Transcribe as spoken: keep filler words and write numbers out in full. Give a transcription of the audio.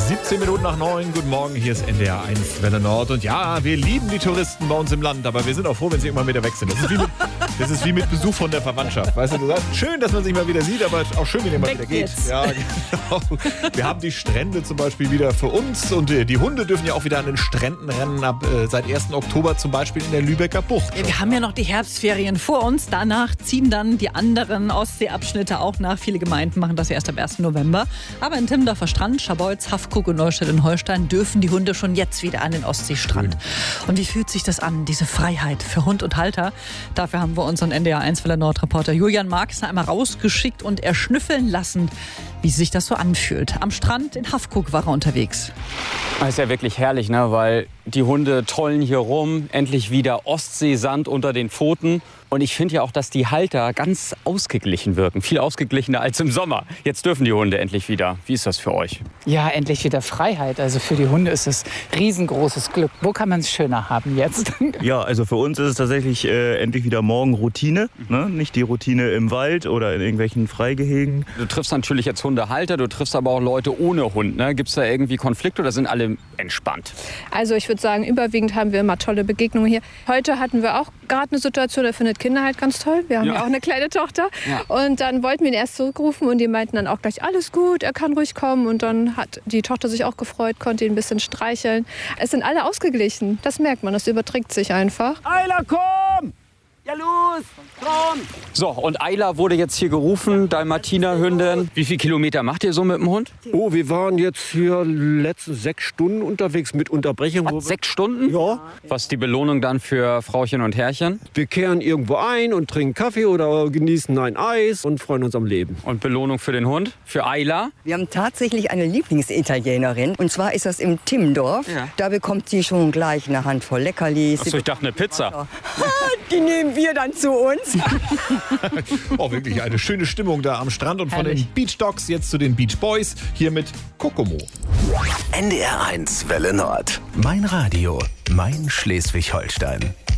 siebzehn Minuten nach neun. Guten Morgen, hier ist N D R eins Welle Nord. Und ja, wir lieben die Touristen bei uns im Land, aber wir sind auch froh, wenn sie irgendwann wieder weg sind. Das ist wie mit, das ist wie mit Besuch von der Verwandtschaft. Weißt du, du sagst, schön, dass man sich mal wieder sieht, aber auch schön, wenn ihr mal wieder geht. Ja, genau. Wir haben die Strände zum Beispiel wieder für uns und die Hunde dürfen ja auch wieder an den Stränden rennen, ab äh, seit ersten Oktober zum Beispiel in der Lübecker Bucht. Ja, wir haben ja noch die Herbstferien vor uns. Danach ziehen dann die anderen Ostseeabschnitte auch nach. Viele Gemeinden machen das ja erst am ersten November. Aber in Timmendorfer Strand, Scharbeutz, Haffkrug und Neustadt in Holstein dürfen die Hunde schon jetzt wieder an den Ostseestrand. Und wie fühlt sich das an, diese Freiheit für Hund und Halter? Dafür haben wir unseren N D R eins Welle Nord Reporter Julian Marx einmal rausgeschickt und erschnüffeln lassen, wie sich das so anfühlt. Am Strand in Haffkrug war er unterwegs. Das ist ja wirklich herrlich, ne? Weil die Hunde tollen hier rum, endlich wieder Ostseesand unter den Pfoten. Und ich finde ja auch, dass die Halter ganz ausgeglichen wirken, viel ausgeglichener als im Sommer. Jetzt dürfen die Hunde endlich wieder. Wie ist das für euch? Ja, endlich wieder Freiheit. Also für die Hunde ist es riesengroßes Glück. Wo kann man es schöner haben jetzt? Ja, also für uns ist es tatsächlich äh, endlich wieder Morgenroutine. Ne? Nicht die Routine im Wald oder in irgendwelchen Freigehegen. Du triffst natürlich jetzt Hundehalter, du triffst aber auch Leute ohne Hund. Ne? Gibt es da irgendwie Konflikte oder sind alle entspannt? Also ich würde sagen, überwiegend haben wir immer tolle Begegnungen hier. Heute hatten wir auch gerade eine Situation, da findet Kinder halt ganz toll. Wir haben ja, ja auch eine kleine Tochter. Ja. Und dann wollten wir ihn erst zurückrufen und die meinten dann auch gleich, alles gut, er kann ruhig kommen. Und dann hat die Tochter sich auch gefreut, konnte ihn ein bisschen streicheln. Es sind alle ausgeglichen. Das merkt man, das überträgt sich einfach. Ayla, komm! Ja, los! Komm! So, und Ayla wurde jetzt hier gerufen, Dalmatiner-Hündin. Wie viele Kilometer macht ihr so mit dem Hund? Oh, wir waren jetzt hier letzten sechs Stunden unterwegs mit Unterbrechung. Was, sechs Stunden? Ja. Was ist die Belohnung dann für Frauchen und Herrchen? Wir kehren irgendwo ein und trinken Kaffee oder genießen ein Eis und freuen uns am Leben. Und Belohnung für den Hund? Für Ayla? Wir haben tatsächlich eine Lieblingsitalienerin. Und zwar ist das im Timmendorf. Ja. Da bekommt sie schon gleich eine Handvoll Leckerlis. Achso, ich dachte eine Pizza. Die nehmen wir dann zu uns. Oh, wirklich eine schöne Stimmung da am Strand. Und von Herrlich. den Beach Dogs jetzt zu den Beach Boys. Hier mit Kokomo. N D R eins Welle Nord. Mein Radio, mein Schleswig-Holstein.